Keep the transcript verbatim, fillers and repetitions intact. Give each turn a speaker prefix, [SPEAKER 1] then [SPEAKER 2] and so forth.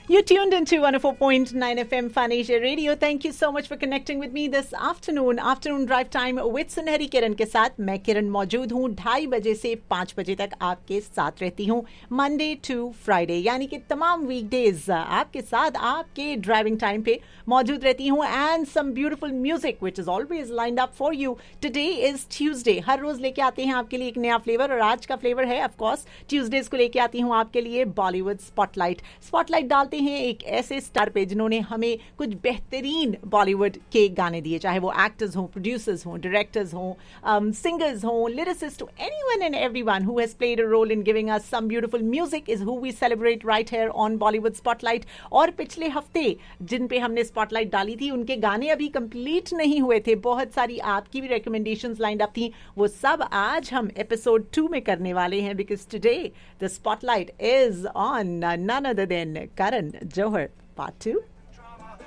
[SPEAKER 1] You're tuned into one oh four point nine F M Fun Asia Radio. Thank you so much for connecting with me this afternoon. Afternoon drive time with सुनहरी किरण के साथ मैं किरण मौजूद हूँ ढाई बजे से पाँच बजे तक आपके साथ रहती हूँ मंडे टू फ्राइडे यानी कि तमाम वीकडेज आपके साथ आपके ड्राइविंग टाइम पे मौजूद रहती हूँ and some beautiful music which is always lined up for you. Today is Tuesday. हर रोज लेके आते हैं आपके लिए एक नया फ्लेवर और आज का फ्लेवर है ऑफ कोर्स ट्यूसडेज को लेके आती हूँ आपके लिए बॉलीवुड स्पॉटलाइट. स्पॉटलाइट डालते हैं एक ऐसे स्टार पे जिन्होंने हमें कुछ बेहतरीन बॉलीवुड के गाने दिए, चाहे वो एक्टर्स हों, प्रोड्यूसर्स हों, डायरेक्टर्स हों, सिंगर्स हों, lyricist, anyone and everyone who has played a role in giving us some beautiful music is who we celebrate right here on Bollywood spotlight. और पिछले हफ्ते जिन पे हमने स्पॉटलाइट डाली थी उनके गाने अभी कंप्लीट नहीं हुए थे, बहुत सारी आपकी भी रिकमेंडेशंस लाइंड अप थी, वो सब आज हम एपिसोड टू में करने वाले हैं because today the spotlight is on none other than Karan Johar part two.